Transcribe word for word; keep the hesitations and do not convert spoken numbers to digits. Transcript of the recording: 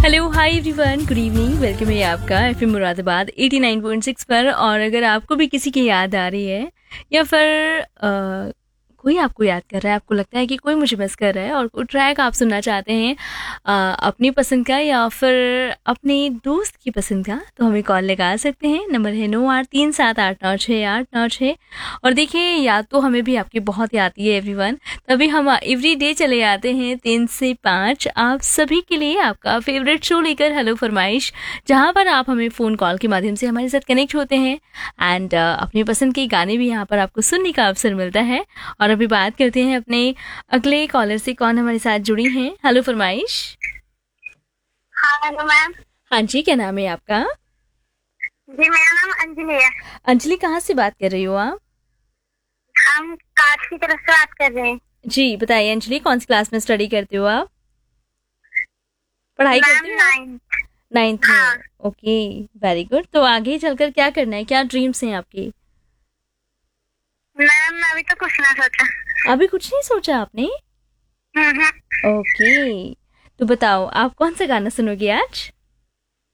Hello hi everyone, good evening. Welcome है आपका FM Moradabad eighty nine point six पर। और अगर आपको भी किसी की याद आ रही है या फिर अ, कोई आपको याद कर रहा है, आपको लगता है कि कोई मुझे मिस कर रहा है और कोई ट्रैक आप सुनना चाहते हैं अ, अपनी पसंद का या फिर अपने दोस्त की पसंद का, तो हमें कॉल लगा सकते हैं। नंबर है नौ आठ तीन सात आठ नौ छः आठ नौ छः। और देखिए, याद तो हमें भी आपकी बहुत ही आती है एवरीवन, तभी हम एवरी डे चले आते हैं तीन से पाँच आप सभी के लिए आपका फेवरेट शो लेकर, हेलो फरमाइश, जहाँ पर आप हमें फ़ोन कॉल के माध्यम से हमारे साथ कनेक्ट होते हैं एंड अपनी पसंद के गाने भी यहाँ पर आपको सुनने का अवसर मिलता है। और अभी बात करते हैं अपने अगले कॉलर से, कौन हमारे साथ जुड़ी हैं। हेलो फरमाइश। हाँ हेलो मैम। हाँ जी, क्या नाम है आपका? जी मेरा नाम अंजलि है। अंजलि, कहाँ से बात कर रही हो आप? हम काट की तरफ से बात कर रहे हैं। जी बताइए अंजलि, कौन सी क्लास में स्टडी करते हो आप? पढ़ाई मैम करते हो? नाइन्थ। नाइन्थ हाँ में। Okay, very good. तो आगे चलकर क्या करना है, क्या ड्रीम्स हैं आपके? मैम अभी तो कुछ ना सोचा। अभी कुछ नहीं सोचा आपने? हम्म, हम्म। ओके, तो बताओ आप कौन सा गाना सुनोगे आज?